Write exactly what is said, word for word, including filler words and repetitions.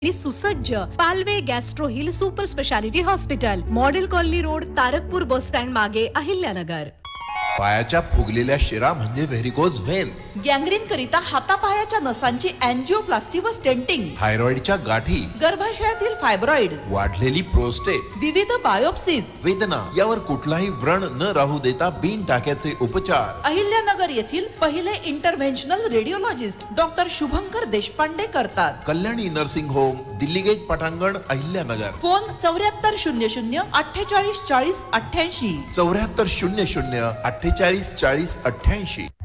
आणि सुसज्ज Palve gastro hill super speciality hospital, model colony road, Tarakpur bus stand मागे, अहिल्यानगर. पायाच्या फुगलेल्या शिरा म्हणजे व्हेरिकोज व्हेन्स. गँग्रीन करिता हातापायाच्या नसांची अँजिओप्लास्टी व स्टेंटिंग. थायरॉइडच्या गाठी, गर्भाशयातील फायब्रॉइड, वाढलेली प्रोस्टेट, विविध बायोप्सीज, वेदना यावर कुठलाही व्रण न राहू देता बिन टाक्याचे उपचार. अहिल्यानगर येथील पहिले इंटरव्हेन्शनल रेडिओलॉजिस्ट डॉक्टर शुभंकर देशपांडे करतात. Kalyani nursing home, Delhi gate, पटांगण, अहिल्यानगर. फोन चौऱ्याहत्तर शून्य शून्य अठ्ठेचाळीस चाळीस अठ्ठ्याऐंशी. चौऱ्याहत्तर शून्य शून्य अठ्ठेचाळीस चाळीस अठ्ठ्याऐंशी.